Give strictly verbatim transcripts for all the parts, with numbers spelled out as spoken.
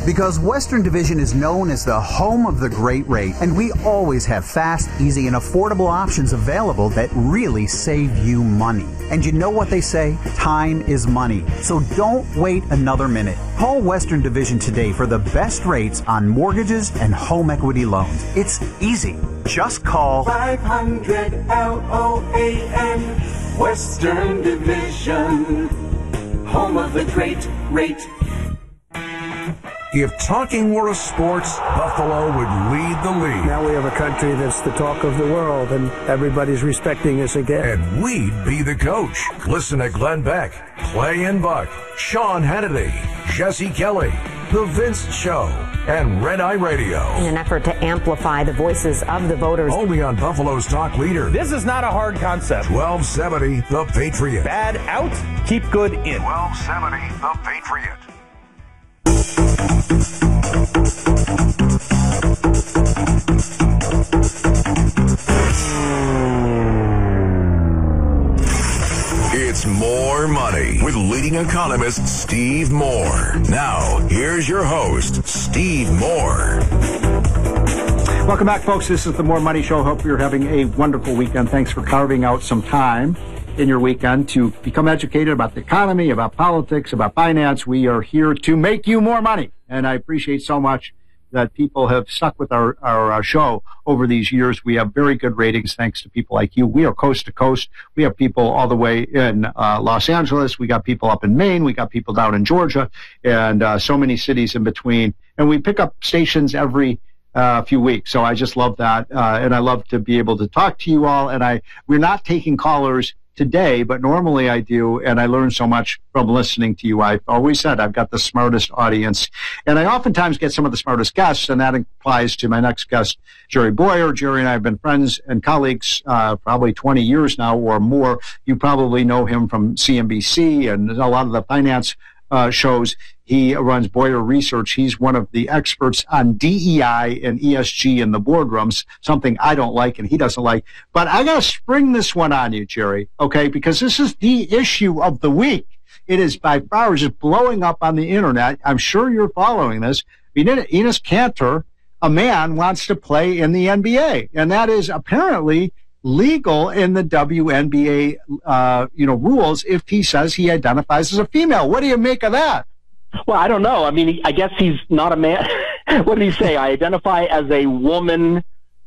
Because Western Division is known as the home of the great rate, and we always have fast, easy, and affordable options available that really save you money. And you know what they say? Time is money. So don't wait another minute. Call Western Division today for the best rates on mortgages and home equity loans. It's easy. Just call five hundred L O A N, Western Division, home of the great rate. If talking were a sport, Buffalo would lead the league. Now we have a country that's the talk of the world, and everybody's respecting us again. And we'd be the coach. Listen to Glenn Beck, Clay and Buck, Sean Hannity, Jesse Kelly, The Vince Show, and Red Eye Radio. In an effort to amplify the voices of the voters. Only on Buffalo's talk leader. This is not a hard concept. twelve seventy The Patriot. Bad out, keep good in. twelve seventy The Patriot. It's More Money with leading economist Steve Moore. Now, here's your host, Steve Moore. Welcome back, folks. This is the More Money Show. Hope you're having a wonderful weekend. Thanks for carving out some time in your weekend to become educated about the economy, about politics, about finance. We are here to make you more money. And I appreciate so much that people have stuck with our, our, our show over these years. We have very good ratings thanks to people like you. We are coast to coast. We have people all the way in uh, Los Angeles. We got people up in Maine. We got people down in Georgia and uh, so many cities in between. And we pick up stations every uh, few weeks. So I just love that. Uh, and I love to be able to talk to you all. And I we're not taking callers today, but normally I do, and I learn so much from listening to you. I've always said I've got the smartest audience, and I oftentimes get some of the smartest guests, and that applies to my next guest, Jerry Boyer. Jerry and I have been friends and colleagues uh, probably twenty years now or more. You probably know him from C N B C and a lot of the finance uh, shows. He runs Boyer Research. He's one of the experts on D E I and E S G in the boardrooms, something I don't like and he doesn't like. But I got to spring this one on you, Jerry, okay, because this is the issue of the week. It is by far just blowing up on the internet. I'm sure you're following this. Enes Kanter, a man, wants to play in the N B A, and that is apparently legal in the W N B A, uh, you know, rules if he says he identifies as a female. What do you make of that? Well, I don't know. I mean, I guess he's not a man. What did he say? I identify as a woman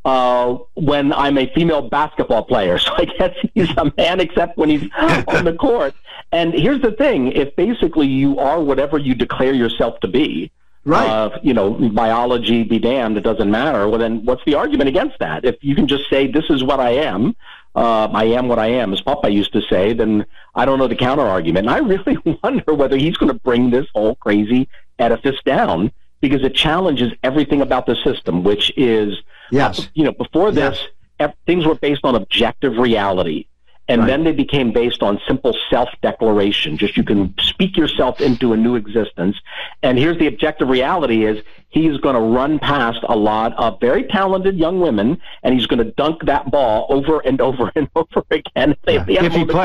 uh, when I'm a female basketball player. So I guess he's a man except when he's on the court. And here's the thing. If basically you are whatever you declare yourself to be, right? Uh, you know, biology be damned, it doesn't matter. Well, then what's the argument against that? If you can just say, this is what I am, Uh, I am what I am, as Papa used to say, then I don't know the counter-argument. And I really wonder whether he's going to bring this whole crazy edifice down, because it challenges everything about the system, which is, yes. uh, you know, before this, yes. things were based on objective reality. And right. then they became based on simple self-declaration. Just you can speak yourself into a new existence. And here's the objective reality is he is going to run past a lot of very talented young women, and he's going to dunk that ball over and over and over again. Yeah. If he plays.